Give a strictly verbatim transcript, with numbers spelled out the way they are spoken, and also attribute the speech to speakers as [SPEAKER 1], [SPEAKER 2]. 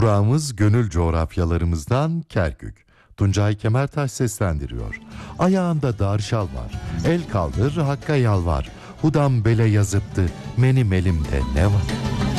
[SPEAKER 1] Durağımız gönül coğrafyalarımızdan Kerkük. Tuncay Kemertaş seslendiriyor. Ayağında dar şal var, el kaldır Hakk'a yalvar. Hudam bele yazıptı, benim elimde ne var?